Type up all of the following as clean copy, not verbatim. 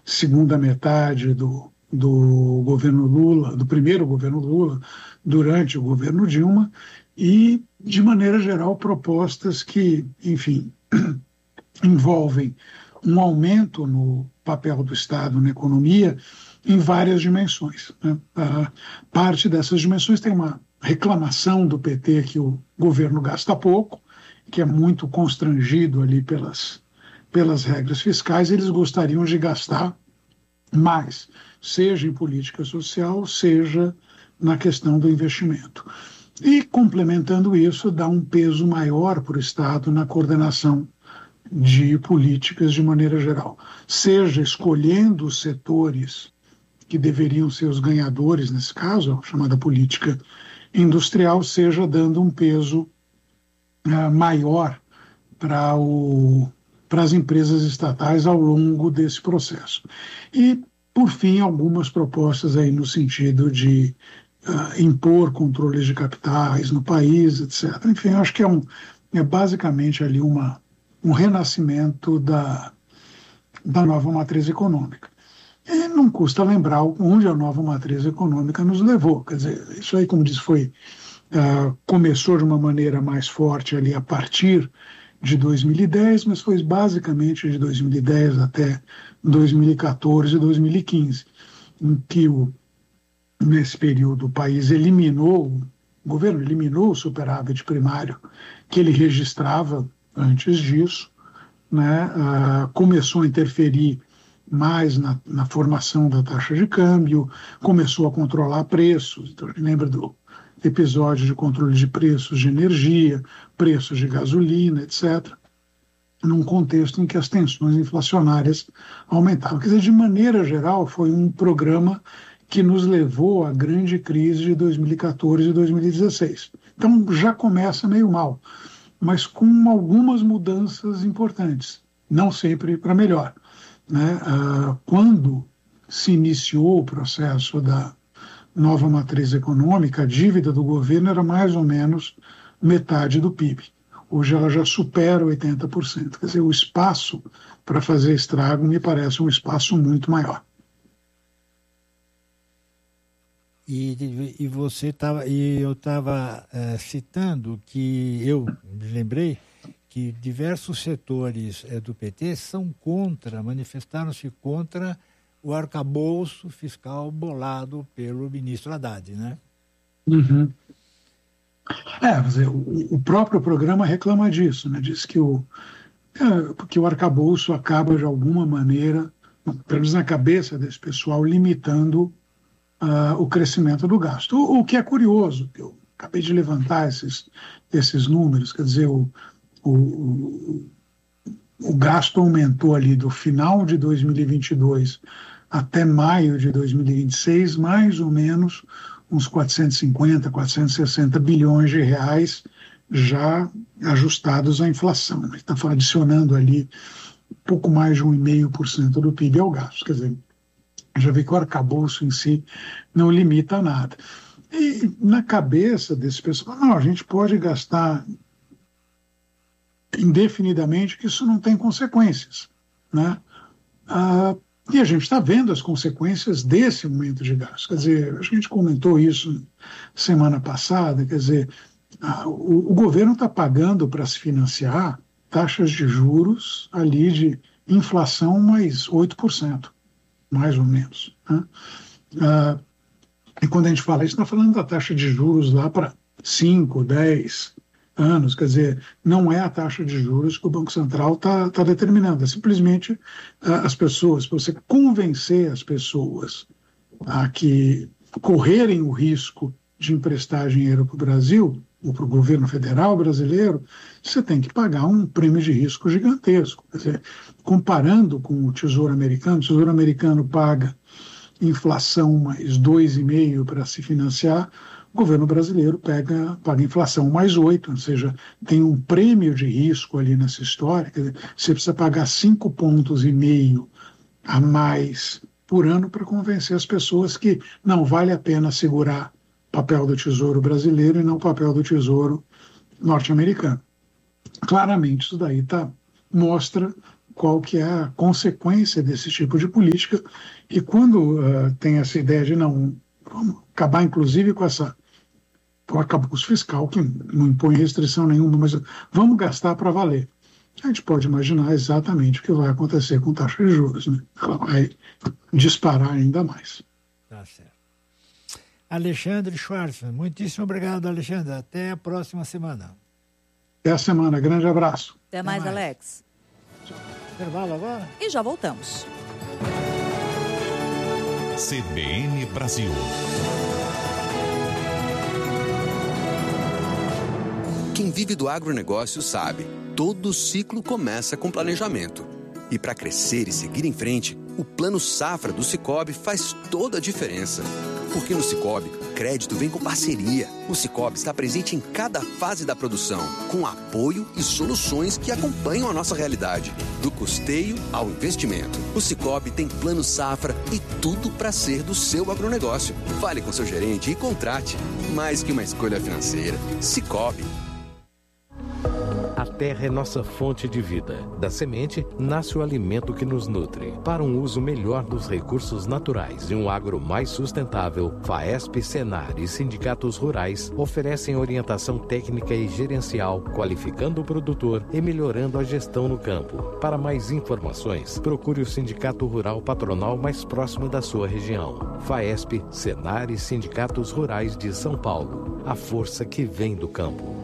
segunda metade do governo Lula, do primeiro governo Lula, durante o governo Dilma, e, de maneira geral, propostas que, enfim, envolvem um aumento no papel do Estado na economia em várias dimensões, né? Parte dessas dimensões tem uma reclamação do PT que o governo gasta pouco, que é muito constrangido ali pelas regras fiscais. Eles gostariam de gastar mais, seja em política social, seja na questão do investimento. E, complementando isso, dá um peso maior para o Estado na coordenação de políticas de maneira geral, seja escolhendo os setores que deveriam ser os ganhadores, nesse caso, a chamada política industrial, seja dando um peso maior para as empresas estatais ao longo desse processo. E, por fim, algumas propostas aí no sentido de impor controles de capitais no país, etc. Enfim, acho que é basicamente ali um renascimento da nova matriz econômica. E não custa lembrar onde a nova matriz econômica nos levou. Quer dizer, isso aí, como disse, começou de uma maneira mais forte ali a partir de 2010, mas foi basicamente de 2010 até 2014 e 2015, em que nesse período o país o governo eliminou o superávit primário que ele registrava antes disso, né? Começou a interferir mais na formação da taxa de câmbio, começou a controlar preços. Então, lembra do episódio de controle de preços de energia, preços de gasolina, etc., num contexto em que as tensões inflacionárias aumentavam. Quer dizer, de maneira geral, foi um programa que nos levou à grande crise de 2014 e 2016. Então, já começa meio mal, mas com algumas mudanças importantes, não sempre para melhor, né? Quando se iniciou o processo da nova matriz econômica, a dívida do governo era mais ou menos metade do PIB. Hoje ela já supera 80%. Quer dizer, o espaço para fazer estrago me parece um espaço muito maior. E eu estava citando que eu lembrei que diversos setores do PT manifestaram-se contra o arcabouço fiscal bolado pelo ministro Haddad, né? Uhum. O próprio programa reclama disso, né? Diz que o arcabouço acaba, de alguma maneira, pelo menos na cabeça desse pessoal, limitando o crescimento do gasto. O que é curioso, que eu acabei de levantar esses números, quer dizer, o gasto aumentou ali do final de 2022 até maio de 2026, mais ou menos uns 450, 460 bilhões de reais já ajustados à inflação. Ele está adicionando ali pouco mais de 1,5% do PIB ao gasto. Quer dizer, já vê que o arcabouço em si não limita nada. E na cabeça desse pessoal, não, a gente pode gastar indefinidamente, que isso não tem consequências, né? E a gente está vendo as consequências desse aumento de gasto. Quer dizer, a gente comentou isso semana passada, quer dizer, o governo está pagando para se financiar taxas de juros ali de inflação mais 8%, mais ou menos, né? E quando a gente fala isso, está falando da taxa de juros lá para 5, 10 anos, quer dizer, não é a taxa de juros que o Banco Central está determinando, é simplesmente as pessoas, para você convencer as pessoas a que correrem o risco de emprestar dinheiro para o Brasil, ou para o governo federal brasileiro, você tem que pagar um prêmio de risco gigantesco. Quer dizer, comparando com o Tesouro Americano paga inflação mais 2,5% para se financiar, o governo brasileiro paga inflação mais 8%, ou seja, tem um prêmio de risco ali nessa história. Quer dizer, você precisa pagar 5,5 pontos a mais por ano para convencer as pessoas que não vale a pena segurar papel do Tesouro brasileiro e não papel do Tesouro norte-americano. Claramente, isso daí mostra qual que é a consequência desse tipo de política, e quando tem essa ideia de não, vamos acabar inclusive com o arcabouço fiscal, que não impõe restrição nenhuma, mas vamos gastar para valer. A gente pode imaginar exatamente o que vai acontecer com taxa de juros, né? Ela vai disparar ainda mais. Tá certo. Alexandre Schwartzman, muitíssimo obrigado, Alexandre. Até a próxima semana. Até a semana. Grande abraço. Até mais, Alex. Intervalo agora? E já voltamos. CBN Brasil. Quem vive do agronegócio sabe, todo ciclo começa com planejamento. E para crescer e seguir em frente, o Plano Safra do Sicoob faz toda a diferença. Porque no Sicoob, crédito vem com parceria. O Sicoob está presente em cada fase da produção, com apoio e soluções que acompanham a nossa realidade. Do custeio ao investimento. O Sicoob tem Plano Safra e tudo para ser do seu agronegócio. Fale com seu gerente e contrate. Mais que uma escolha financeira. Sicoob. A terra é nossa fonte de vida. Da semente, nasce o alimento que nos nutre. Para um uso melhor dos recursos naturais e um agro mais sustentável, FAESP, Senar e sindicatos rurais oferecem orientação técnica e gerencial, qualificando o produtor e melhorando a gestão no campo. Para mais informações, procure o Sindicato Rural Patronal mais próximo da sua região. FAESP, Senar e sindicatos rurais de São Paulo. A força que vem do campo.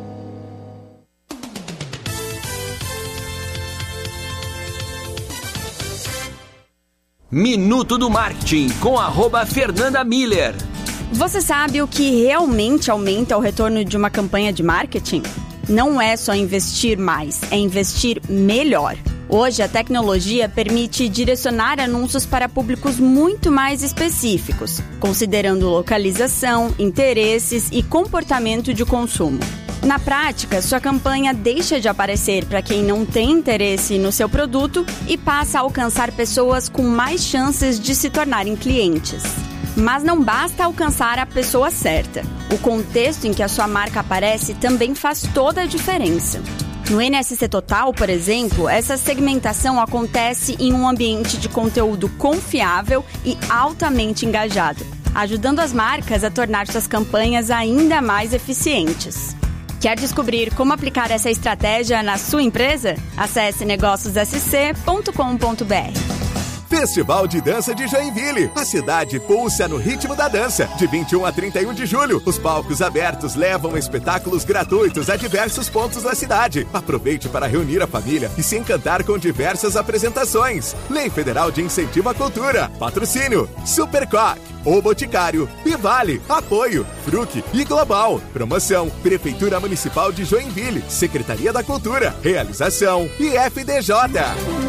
Minuto do Marketing, com @Fernanda Miller. Você sabe o que realmente aumenta o retorno de uma campanha de marketing? Não é só investir mais, é investir melhor. Hoje, a tecnologia permite direcionar anúncios para públicos muito mais específicos, considerando localização, interesses e comportamento de consumo. Na prática, sua campanha deixa de aparecer para quem não tem interesse no seu produto e passa a alcançar pessoas com mais chances de se tornarem clientes. Mas não basta alcançar a pessoa certa. O contexto em que a sua marca aparece também faz toda a diferença. No NSC Total, por exemplo, essa segmentação acontece em um ambiente de conteúdo confiável e altamente engajado, ajudando as marcas a tornar suas campanhas ainda mais eficientes. Quer descobrir como aplicar essa estratégia na sua empresa? Acesse negóciossc.com.br. Festival de Dança de Joinville. A cidade pulsa no ritmo da dança. De 21 a 31 de julho, os palcos abertos levam espetáculos gratuitos a diversos pontos da cidade. Aproveite para reunir a família e se encantar com diversas apresentações. Lei Federal de Incentivo à Cultura. Patrocínio Supercoque, O Boticário, Vivale, Apoio, Fruc e Global. Promoção Prefeitura Municipal de Joinville, Secretaria da Cultura, Realização e FDJ.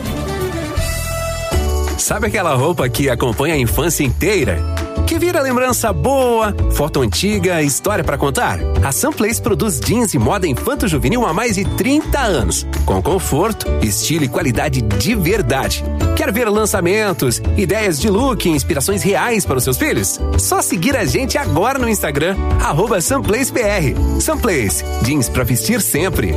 Sabe aquela roupa que acompanha a infância inteira? Que vira lembrança boa, foto antiga, história pra contar? A Sunplace produz jeans e moda infanto-juvenil há mais de 30 anos, com conforto, estilo e qualidade de verdade. Quer ver lançamentos, ideias de look e inspirações reais para os seus filhos? Só seguir a gente agora no Instagram, @SunplaceBR. Sunplace, jeans pra vestir sempre.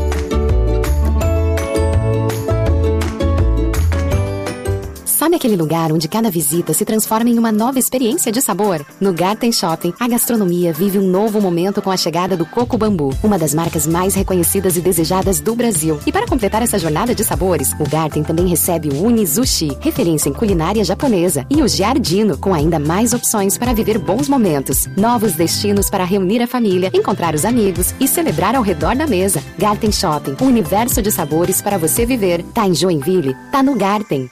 Sabe aquele lugar onde cada visita se transforma em uma nova experiência de sabor? No Garten Shopping, a gastronomia vive um novo momento com a chegada do Coco Bambu, uma das marcas mais reconhecidas e desejadas do Brasil. E para completar essa jornada de sabores, o Garten também recebe o Uni Sushi, referência em culinária japonesa, e o Giardino, com ainda mais opções para viver bons momentos. Novos destinos para reunir a família, encontrar os amigos e celebrar ao redor da mesa. Garten Shopping, um universo de sabores para você viver. Tá em Joinville? Tá no Garten.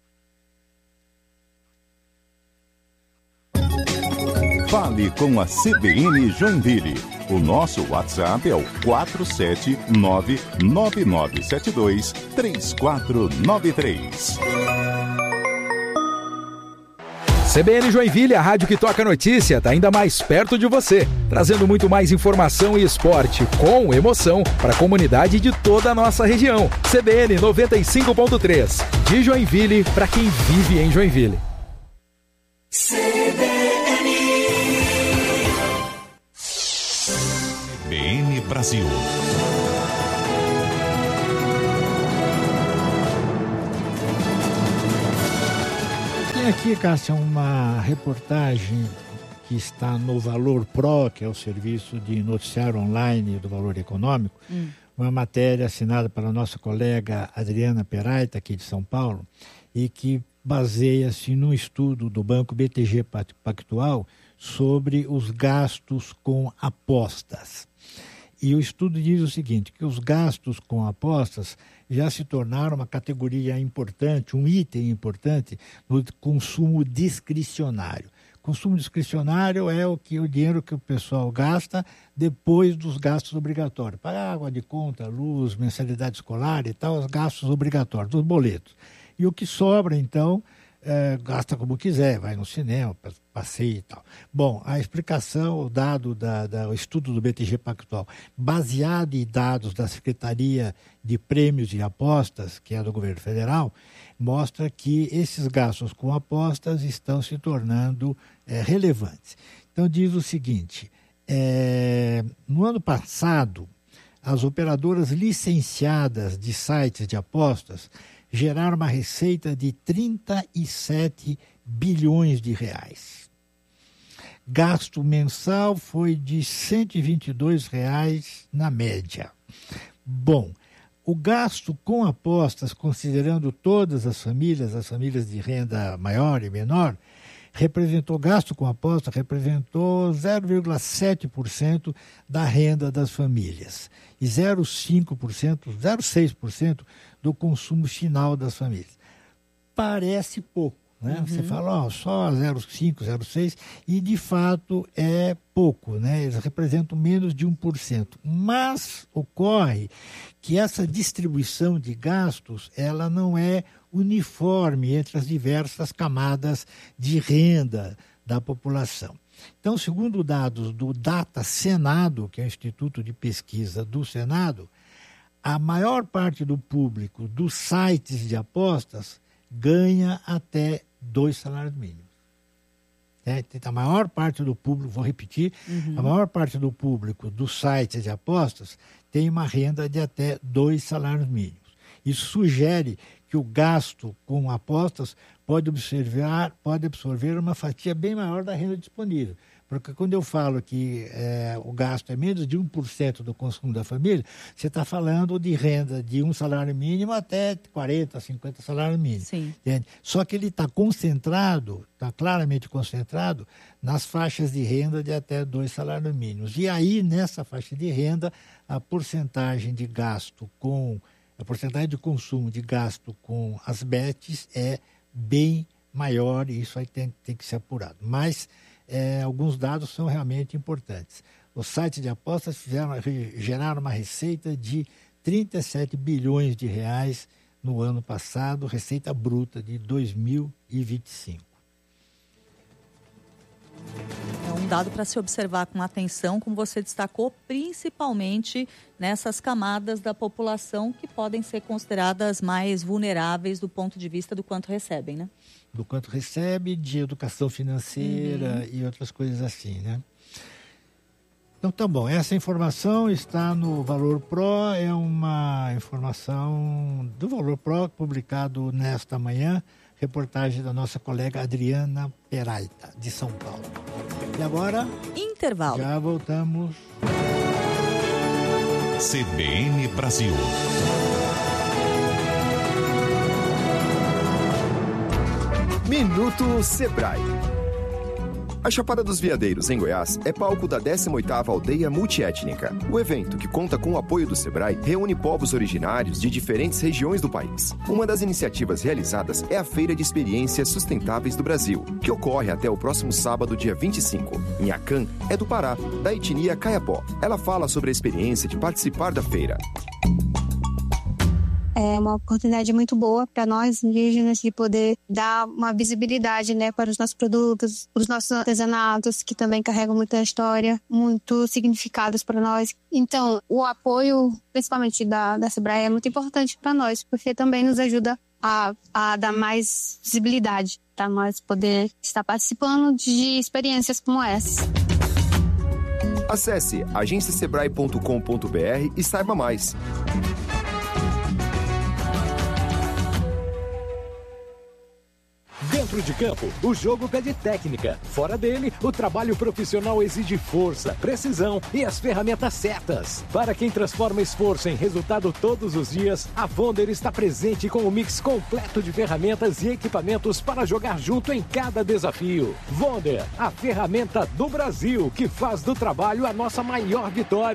Fale com a CBN Joinville. O nosso WhatsApp é o 479-9972-3493. CBN Joinville, a rádio que toca notícia, está ainda mais perto de você, trazendo muito mais informação e esporte com emoção para a comunidade de toda a nossa região. CBN 95.3, de Joinville para quem vive em Joinville. CBN Brasil. Tem aqui, Cássia, uma reportagem que está no Valor Pro, que é o serviço de noticiário online do Valor Econômico, uma matéria assinada pela nossa colega Adriana Peraita, aqui de São Paulo, e que baseia-se num estudo do Banco BTG Pactual sobre os gastos com apostas. E o estudo diz o seguinte, que os gastos com apostas já se tornaram uma categoria importante, um item importante no consumo discricionário. Consumo discricionário é o dinheiro que o pessoal gasta depois dos gastos obrigatórios. Para água de conta, luz, mensalidade escolar e tal, os gastos obrigatórios, dos boletos. E o que sobra, então, gasta como quiser, vai no cinema, passeia e tal. Bom, a explicação, o dado o estudo do BTG Pactual, baseado em dados da Secretaria de Prêmios e Apostas, que é do governo federal, mostra que esses gastos com apostas estão se tornando relevantes. Então, diz o seguinte, no ano passado, as operadoras licenciadas de sites de apostas geraram uma receita de 37 bilhões de reais. Gasto mensal foi de R$ 122 na média. Bom, o gasto com apostas, considerando todas as famílias de renda maior e menor, gasto com aposta representou 0,7% da renda das famílias e 0,6% do consumo final das famílias. Parece pouco, né? Você fala, só 0,5%, 0,6%, e de fato é pouco, né? Eles representam menos de 1%. Mas ocorre que essa distribuição de gastos, ela não é uniforme entre as diversas camadas de renda da população. Então, segundo dados do Data Senado, que é o Instituto de Pesquisa do Senado, a maior parte do público dos sites de apostas ganha até 2 salários mínimos. A maior parte do público, vou repetir, a maior parte do público dos sites de apostas tem uma renda de até 2 salários mínimos. Isso sugere que o gasto com apostas pode absorver uma fatia bem maior da renda disponível. Porque quando eu falo que o gasto é menos de 1% do consumo da família, você está falando de renda de 1 salário mínimo até 40, 50 salários mínimos. Sim. Entende? Só que ele está claramente concentrado nas faixas de renda de até 2 salários mínimos. E aí, nessa faixa de renda, a porcentagem de consumo de gasto com as bets é bem maior e isso aí tem que ser apurado. Mas alguns dados são realmente importantes. Os sites de apostas geraram uma receita de 37 bilhões de reais no ano passado, receita bruta de 2025. É um dado para se observar com atenção, como você destacou, principalmente nessas camadas da população que podem ser consideradas mais vulneráveis do ponto de vista do quanto recebem, né? Do quanto recebe, de educação financeira e outras coisas assim, né? Então tá bom, essa informação está no Valor Pro, é uma informação do Valor Pro publicado nesta manhã, reportagem da nossa colega Adriana Peraita, de São Paulo. E agora... intervalo. Já voltamos. CBN Brasil. Minuto Sebrae. A Chapada dos Veadeiros, em Goiás, é palco da 18ª Aldeia Multiétnica. O evento, que conta com o apoio do Sebrae, reúne povos originários de diferentes regiões do país. Uma das iniciativas realizadas é a Feira de Experiências Sustentáveis do Brasil, que ocorre até o próximo sábado, dia 25. Nhacan é do Pará, da etnia Caiapó. Ela fala sobre a experiência de participar da feira. É uma oportunidade muito boa para nós indígenas de poder dar uma visibilidade, né, para os nossos produtos, para os nossos artesanatos, que também carregam muita história, muitos significados para nós. Então, o apoio, principalmente da Sebrae, é muito importante para nós, porque também nos ajuda a dar mais visibilidade para nós poder estar participando de experiências como essas. Acesse agenciasebrae.com.br e saiba mais. Dentro Dentro de campo, o jogo pede técnica. Fora dele, o trabalho profissional exige força, precisão e as ferramentas certas. Para quem transforma esforço em resultado todos os dias, a Wonder está presente com um mix completo de ferramentas e equipamentos para jogar junto em cada desafio. Wonder, a ferramenta do Brasil que faz do trabalho a nossa maior vitória.